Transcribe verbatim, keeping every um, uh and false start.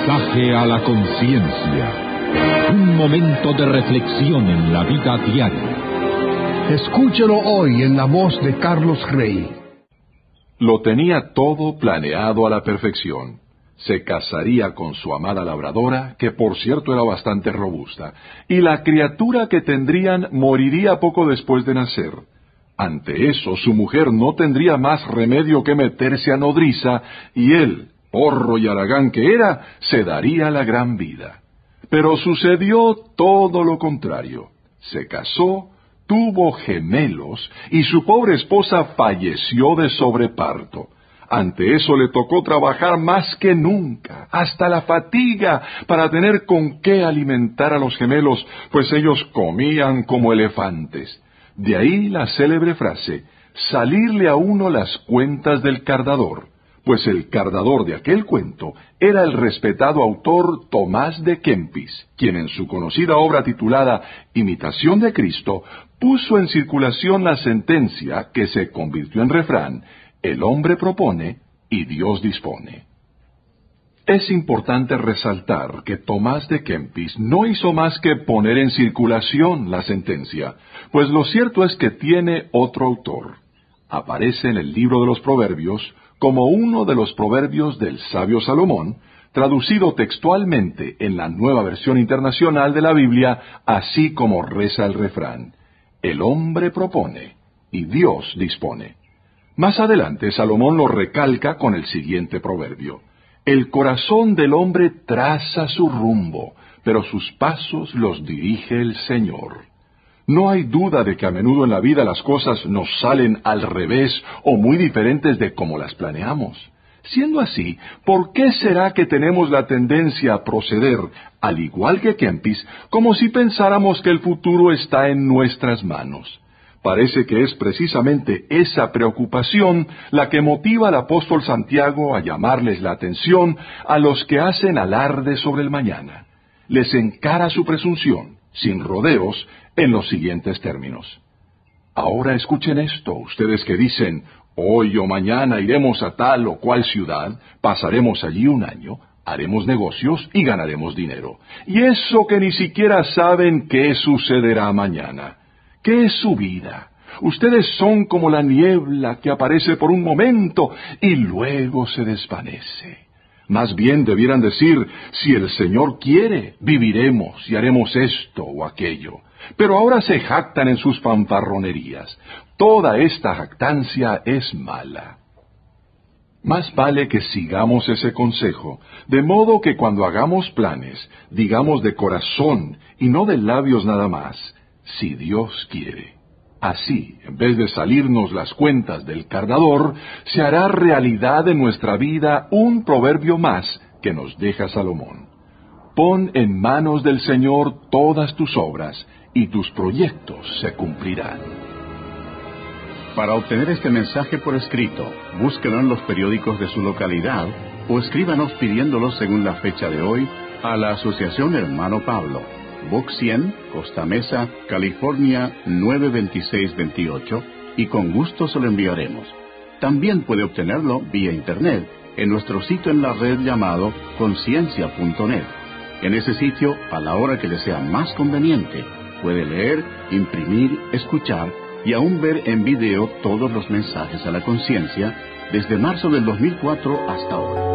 Mensaje a la conciencia. Un momento de reflexión en la vida diaria. Escúchelo hoy en la voz de Carlos Rey. Lo tenía todo planeado a la perfección. Se casaría con su amada labradora, que por cierto era bastante robusta, y la criatura que tendrían moriría poco después de nacer. Ante eso, su mujer no tendría más remedio que meterse a nodriza, y él, porro y haragán que era, se daría la gran vida. Pero sucedió todo lo contrario. Se casó, tuvo gemelos, y su pobre esposa falleció de sobreparto. Ante eso le tocó trabajar más que nunca, hasta la fatiga, para tener con qué alimentar a los gemelos, pues ellos comían como elefantes. De ahí la célebre frase, salirle a uno las cuentas del cardador, pues el cardador de aquel cuento era el respetado autor Tomás de Kempis, quien en su conocida obra titulada Imitación de Cristo, puso en circulación la sentencia que se convirtió en refrán: el hombre propone y Dios dispone. Es importante resaltar que Tomás de Kempis no hizo más que poner en circulación la sentencia, pues lo cierto es que tiene otro autor. Aparece en el libro de los Proverbios como uno de los proverbios del sabio Salomón, traducido textualmente en la Nueva Versión Internacional de la Biblia, así como reza el refrán: el hombre propone y Dios dispone. Más adelante, Salomón lo recalca con el siguiente proverbio: el corazón del hombre traza su rumbo, pero sus pasos los dirige el Señor. No hay duda de que a menudo en la vida las cosas nos salen al revés o muy diferentes de como las planeamos. Siendo así, ¿por qué será que tenemos la tendencia a proceder, al igual que Kempis, como si pensáramos que el futuro está en nuestras manos? Parece que es precisamente esa preocupación la que motiva al apóstol Santiago a llamarles la atención a los que hacen alarde sobre el mañana. Les encara su presunción, sin rodeos, en los siguientes términos. Ahora escuchen esto, ustedes que dicen, hoy o mañana iremos a tal o cual ciudad, pasaremos allí un año, haremos negocios y ganaremos dinero. Y eso que ni siquiera saben qué sucederá mañana. ¿Qué es su vida? Ustedes son como la niebla que aparece por un momento y luego se desvanece. Más bien debieran decir, si el Señor quiere, viviremos y haremos esto o aquello. Pero ahora se jactan en sus fanfarronerías. Toda esta jactancia es mala. Más vale que sigamos ese consejo, de modo que cuando hagamos planes, digamos de corazón y no de labios nada más, si Dios quiere. Así, en vez de salirnos las cuentas del cardador, se hará realidad en nuestra vida un proverbio más que nos deja Salomón. Pon en manos del Señor todas tus obras, y tus proyectos se cumplirán. Para obtener este mensaje por escrito, búsquelo en los periódicos de su localidad o escríbanos pidiéndolo según la fecha de hoy a la Asociación Hermano Pablo, Box cien, Costa Mesa, California nueve veintiséis veintiocho, y con gusto se lo enviaremos. También puede obtenerlo vía internet en nuestro sitio en la red llamado conciencia punto net. En ese sitio, a la hora que le sea más conveniente, puede leer, imprimir, escuchar y aún ver en video todos los mensajes a la conciencia desde marzo del dos mil cuatro hasta ahora.